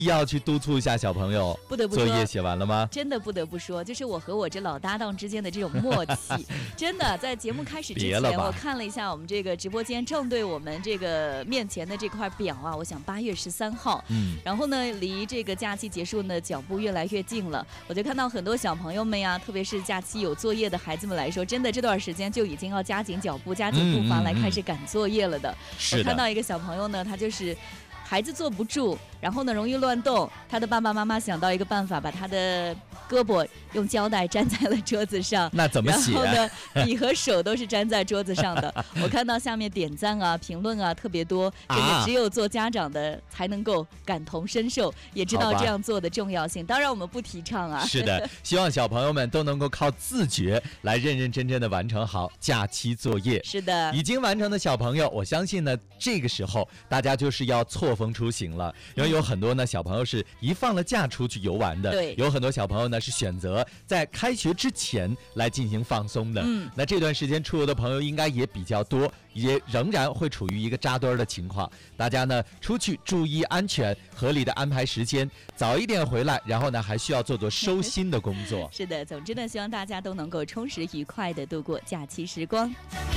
要去督促一下小朋友。 不得不说， 作业写完了吗？ 真的不得不说，就是我和我这老搭档之间的这种默契。真的，在节目开始之前，我看了一下我们这个直播间正对我们这个面前的这块表啊，我想8月13号，然后呢，离这个假期结束呢，脚步越来越近了。我就看到很多小朋友们呀，特别是假期有作业的孩子们来说，真的这段时间就已经要加紧脚步、加紧步伐来开始赶作业了的。我看到一个小朋友呢，他就是孩子坐不住，然后呢容易乱动，他的爸爸妈妈想到一个办法，把他的胳膊用胶带粘在了桌子上。 那怎么写？ 然后呢，笔和手都是粘在桌子上的。我看到下面点赞啊、评论啊特别多，这个只有做家长的才能够感同身受，也知道这样做的重要性。当然我们不提倡啊。 是的，希望小朋友们都能够靠自觉来认认真真的完成好假期作业。 是的， 已经完成的小朋友，我相信呢，这个时候大家就是要错峰出行了，因为有很多呢小朋友是一放了假出去游玩的， 对， 有很多小朋友呢是选择在开学之前来进行放松的。那这段时间出游的朋友应该也比较多，也仍然会处于一个扎堆的情况。大家呢出去注意安全，合理的安排时间，早一点回来，然后呢还需要做收心的工作。 是的，总之呢，希望大家都能够充实愉快的度过假期时光。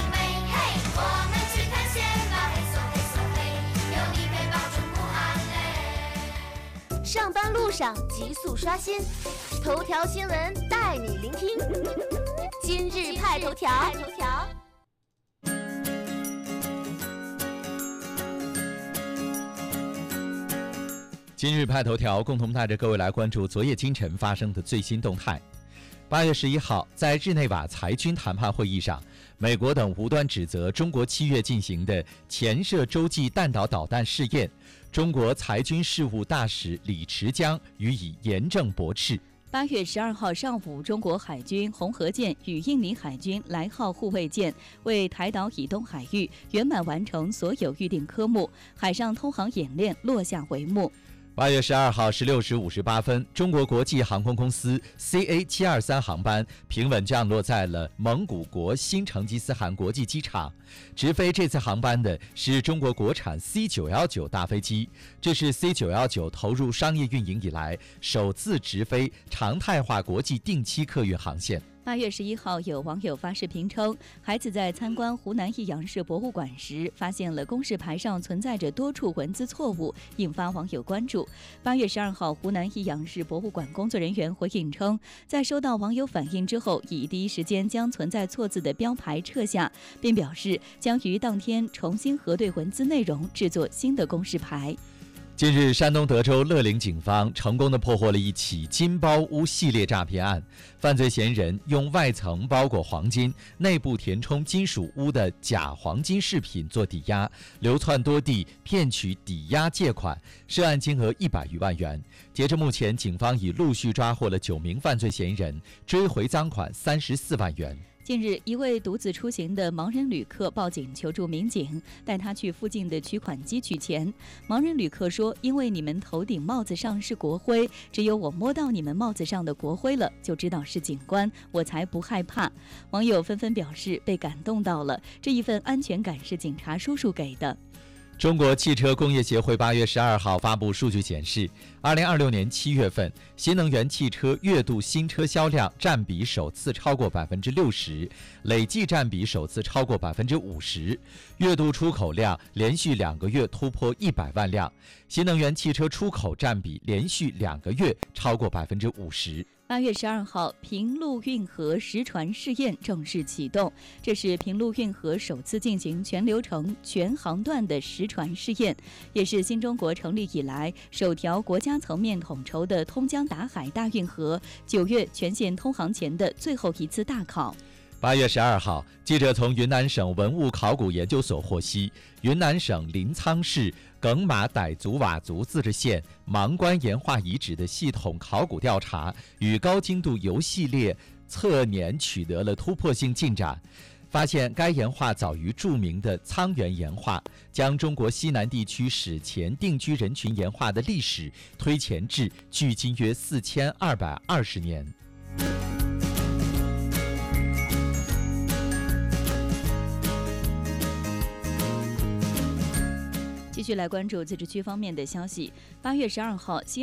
上班路上急速刷新，头条新闻带你聆听。今日派头条。 今日派头条共同带着各位来关注昨夜今晨发生的最新动态。8月11号，在日内瓦裁军谈判会议上，美国等无端指责中国7月进行的潜射洲际弹道导弹试验，中国裁军事务大使李池江予以严正驳斥。 8月12号上午，中国海军红河舰与印尼海军来号护卫舰为台岛以东海域圆满完成所有预定科目，海上通航演练落下帷幕。 8月12号16时58分，中国国际航空公司 CA723 航班平稳降落在了蒙古国新成吉思汗国际机场。直飞这次航班的是中国国产 C919 大飞机，这是 C919 投入商业运营以来首次直飞常态化国际定期客运航线。 8月11号，有网友发视频称，孩子在参观湖南益阳市博物馆时，发现了公示牌上存在着多处文字错误，引发网友关注。8月12号，湖南益阳市博物馆工作人员回应称，在收到网友反映之后，已第一时间将存在错字的标牌撤下，并表示将于当天重新核对文字内容，制作新的公示牌。 近日，山东德州乐陵警方成功地破获了一起金包屋系列诈骗案。犯罪嫌疑人用外层包裹黄金、内部填充金属钨的假黄金饰品做抵押，流窜多地，骗取抵押借款，涉案金额100余万元。截至目前，警方已陆续抓获了9名犯罪嫌疑人，追回赃款34万元。 近日，一位独自出行的盲人旅客报警求助民警，带他去附近的取款机取钱。盲人旅客说：“因为你们头顶帽子上是国徽，只有我摸到你们帽子上的国徽了，就知道是警官，我才不害怕。”网友纷纷表示被感动到了，这一份安全感是警察叔叔给的。 中国汽车工业协会8月12号发布数据显示，2026年7月份，新能源汽车月度新车销量占比首次超过60%，累计占比首次超过50%。月度出口量连续2个月突破100万辆，新能源汽车出口占比连续2个月超过50%。 8月12号，平陆运河实船试验正式启动。这是平陆运河首次进行全流程、全航段的实船试验，也是新中国成立以来首条国家层面统筹的通江达海大运河9月全线通航前的最后一次大考。 8月12号，记者从云南省文物考古研究所获悉，云南省临沧市耿马傣族佤族自治县芒关岩画遗址的系统考古调查与高精度铀系列测年取得了突破性进展。发现该岩画早于著名的沧源岩画，将中国西南地区史前定居人群岩画的历史推前至距今约4220年。 继继续来关注自治区方面的消息。8月12号，西